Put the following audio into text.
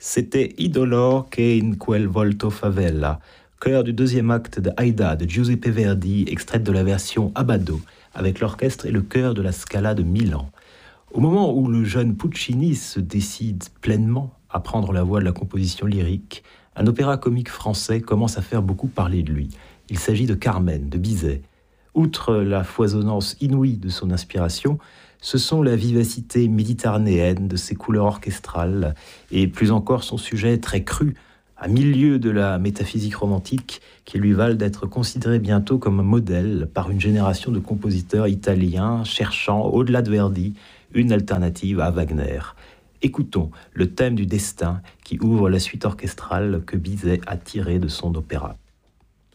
C'était Idolor che in quel volto favela, chœur du deuxième acte de Aida de Giuseppe Verdi, extraite de la version Abbado, avec l'orchestre et le chœur de la Scala de Milan. Au moment où le jeune Puccini se décide pleinement à prendre la voie de la composition lyrique, un opéra comique français commence à faire beaucoup parler de lui. Il s'agit de Carmen, de Bizet. Outre la foisonnance inouïe de son inspiration, ce sont la vivacité méditerranéenne de ses couleurs orchestrales et plus encore son sujet très cru, à milieu de la métaphysique romantique, qui lui valent d'être considéré bientôt comme un modèle par une génération de compositeurs italiens cherchant, au-delà de Verdi, une alternative à Wagner. Écoutons le thème du destin qui ouvre la suite orchestrale que Bizet a tirée de son opéra.